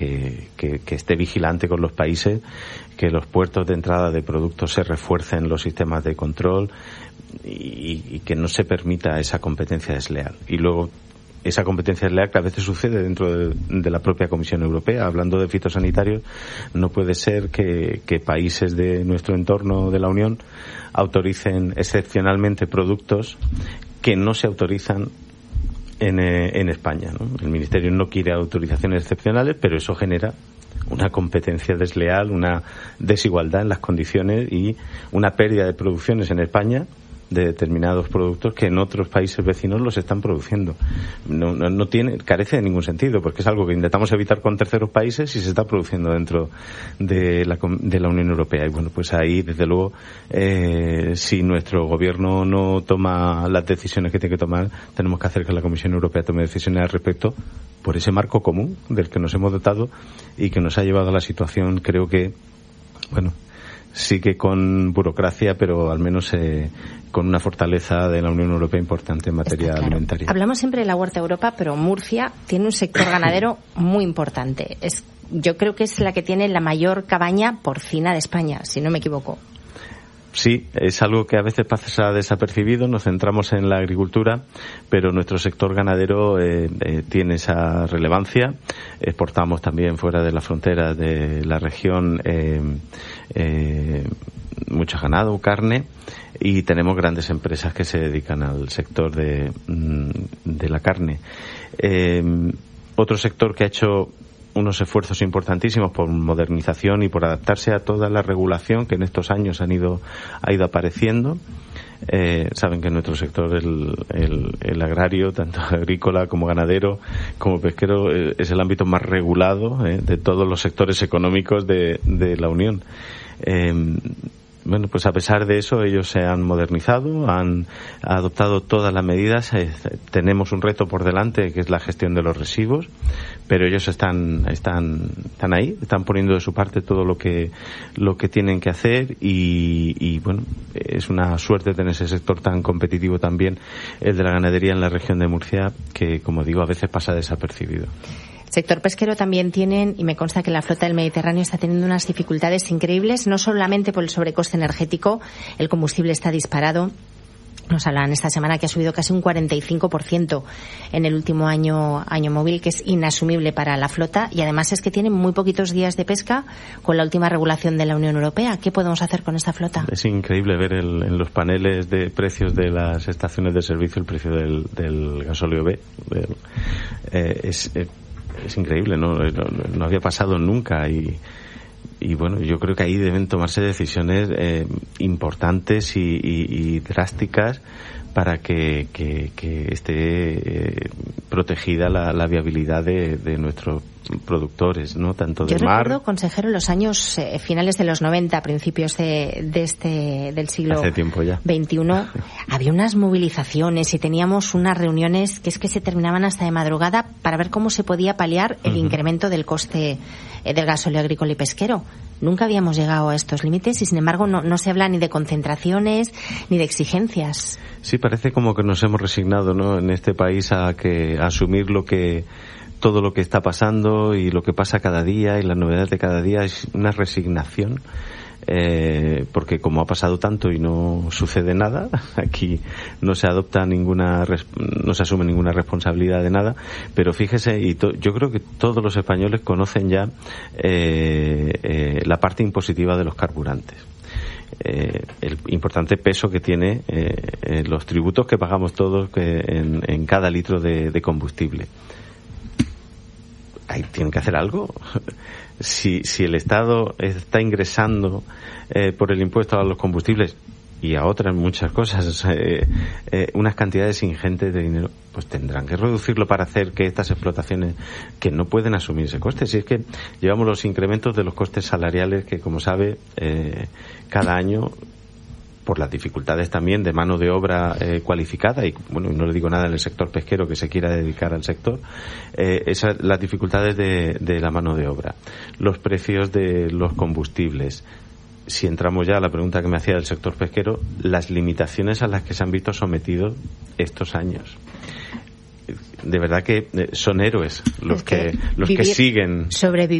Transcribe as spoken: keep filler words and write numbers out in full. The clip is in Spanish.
Que, que, que esté vigilante con los países, que los puertos de entrada de productos se refuercen los sistemas de control y, y que no se permita esa competencia desleal. Y luego, esa competencia desleal que a veces sucede dentro de, de la propia Comisión Europea. Hablando de fitosanitarios, no puede ser que, que países de nuestro entorno de la Unión autoricen excepcionalmente productos que no se autorizan En, en España, ¿no? El Ministerio no quiere autorizaciones excepcionales, pero eso genera una competencia desleal, una desigualdad en las condiciones y una pérdida de producciones en España de determinados productos que en otros países vecinos los están produciendo. No, no, no tiene, carece de ningún sentido, porque es algo que intentamos evitar con terceros países y se está produciendo dentro de la, de la Unión Europea. Y bueno, pues ahí, desde luego, eh, si nuestro gobierno no toma las decisiones que tiene que tomar, tenemos que hacer que la Comisión Europea tome decisiones al respecto por ese marco común del que nos hemos dotado y que nos ha llevado a la situación, creo que, bueno, sí que con burocracia, pero al menos eh, con una fortaleza de la Unión Europea importante en materia claro. alimentaria. Hablamos siempre de la Huerta Europa, pero Murcia tiene un sector ganadero muy importante. Es, yo creo que es la que tiene la mayor cabaña porcina de España, si no me equivoco. Sí, es algo que a veces pasa desapercibido. Nos centramos en la agricultura, pero nuestro sector ganadero eh, eh, tiene esa relevancia. Exportamos también fuera de la frontera de la región eh, eh, mucho ganado, carne, y tenemos grandes empresas que se dedican al sector de, de la carne. Eh, otro sector que ha hecho unos esfuerzos importantísimos por modernización y por adaptarse a toda la regulación que en estos años han ido ha ido apareciendo. Eh, saben que en nuestro sector el, el, el agrario, tanto agrícola como ganadero como pesquero, eh, es el ámbito más regulado eh, de todos los sectores económicos de, de la Unión. Eh, Bueno, pues a pesar de eso, ellos se han modernizado, han adoptado todas las medidas. Eh, tenemos un reto por delante, que es la gestión de los residuos, pero ellos están están están ahí, están poniendo de su parte todo lo que lo que tienen que hacer y, y bueno, es una suerte tener ese sector tan competitivo también, el de la ganadería en la región de Murcia, que, como digo, a veces pasa desapercibido. Sector pesquero también tienen, y me consta que la flota del Mediterráneo está teniendo unas dificultades increíbles, no solamente por el sobrecoste energético, el combustible está disparado. Nos hablan esta semana que ha subido casi un cuarenta y cinco por ciento en el último año año móvil, que es inasumible para la flota, y además es que tienen muy poquitos días de pesca con la última regulación de la Unión Europea. ¿Qué podemos hacer con esta flota? Es increíble ver el, en los paneles de precios de las estaciones de servicio el precio del, del gasóleo B. Del, eh, es eh, Es increíble, ¿no? No, no había pasado nunca y, y bueno, yo creo que ahí deben tomarse decisiones eh, importantes y, y, y drásticas para que, que, que esté eh, protegida la, la viabilidad de, de nuestros productores, ¿no? Tanto del Yo mar. recuerdo, consejero, los años eh, finales de los noventa, principios de, de este del siglo Hace tiempo ya. veintiuno, había unas movilizaciones y teníamos unas reuniones que es que se terminaban hasta de madrugada para ver cómo se podía paliar el uh-huh. incremento del coste eh, del gasóleo agrícola y pesquero. Nunca habíamos llegado a estos límites y, sin embargo, no, no se habla ni de concentraciones ni de exigencias. Sí, parece como que nos hemos resignado, ¿no?, en este país a que a asumir lo que todo lo que está pasando y lo que pasa cada día y las novedades de cada día. Es una resignación, eh, porque como ha pasado tanto y no sucede nada, aquí no se adopta ninguna, no se asume ninguna responsabilidad de nada. Pero fíjese, y to, yo creo que todos los españoles conocen ya eh, eh, la parte impositiva de los carburantes. Eh, el importante peso que tiene eh, eh, los tributos que pagamos todos que en, en cada litro de, de combustible. Ahí tienen que hacer algo. Si, si el Estado está ingresando eh, por el impuesto a los combustibles y a otras muchas cosas eh, eh, unas cantidades ingentes de dinero, pues tendrán que reducirlo para hacer que estas explotaciones que no pueden asumir ese coste. Si es que llevamos los incrementos de los costes salariales que, como sabe, eh, cada año, por las dificultades también de mano de obra eh, cualificada, y bueno, no le digo nada en el sector pesquero que se quiera dedicar al sector, eh, esas, las dificultades de, de la mano de obra, los precios de los combustibles. Si entramos ya a la pregunta que me hacía del sector pesquero, las limitaciones a las que se han visto sometidos estos años. de verdad que son héroes los es que que los que siguen sobrevivir